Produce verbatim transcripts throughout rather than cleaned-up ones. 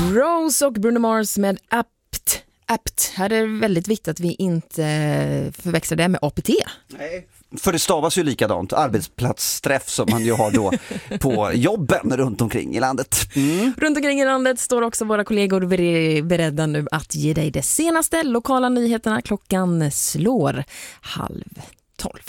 Rose och Bruno Mars med Apt. Apt. Här är det väldigt viktigt att vi inte förväxlar det med A P T. Nej, för det stavas ju likadant. Arbetsplatsträff som man ju har då på jobben runt omkring i landet. Mm. Runt omkring i landet står också våra kollegor beredda nu att ge dig det senaste lokala nyheterna. Klockan slår halv tolv.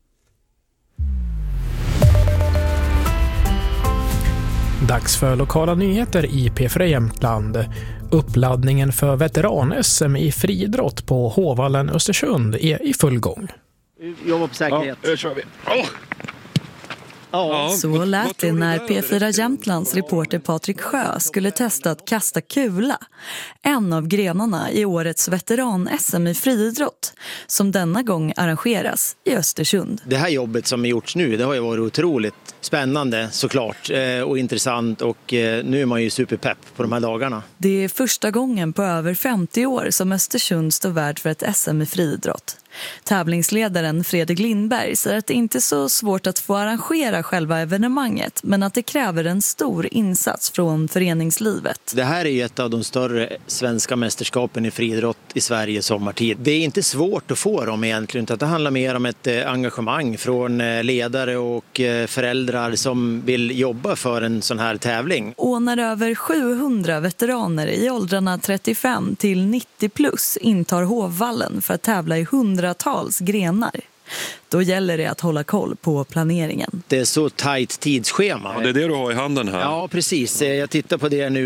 Dags för lokala nyheter i P fyra Jämtland. Uppladdningen för veteran-S M i friidrott på Håvallen Östersund är i full gång. Jobba på säkerhet. Ja, nu kör vi. Oh! Ja. Så lät det när P fyra Jämtlands reporter Patrik Sjö skulle testa att kasta kula. En av grenarna i årets veteran-S M i friidrott som denna gång arrangeras i Östersund. Det här jobbet som är gjorts nu, det har ju varit otroligt spännande såklart och intressant, och nu är man ju superpepp på de här dagarna. Det är första gången på över femtio år som Östersund står värd för ett S M i friidrott. Tävlingsledaren Fredrik Lindberg säger att det inte är så svårt att få arrangera själva evenemanget, men att det kräver en stor insats från föreningslivet. Det här är ju ett av de större svenska mästerskapen i friidrott i Sverige sommartid. Det är inte svårt att få dem egentligen, utan det handlar mer om ett engagemang från ledare och föräldrar som vill jobba för en sån här tävling. Och när över sjuhundra veteraner i åldrarna trettiofem till nittio plus intar Hovvallen för att tävla i hundratals grenar, då gäller det att hålla koll på planeringen. Det är så tajt tidsschema. Ja, det är det du har i handen här. Ja, precis. Jag tittar på det nu.